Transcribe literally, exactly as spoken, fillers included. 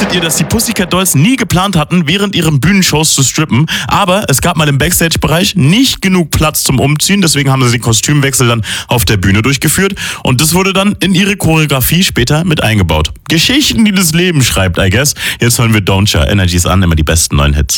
Wusstet ihr, dass die Pussycat Dolls nie geplant hatten, während ihren Bühnenshows zu strippen? Aber es gab mal im Backstage-Bereich nicht genug Platz zum Umziehen, deswegen haben sie den Kostümwechsel dann auf der Bühne durchgeführt und das wurde dann in ihre Choreografie später mit eingebaut. Geschichten, die das Leben schreibt, I guess. Jetzt hören wir Don't Cha, Energies an, immer die besten neuen Hits.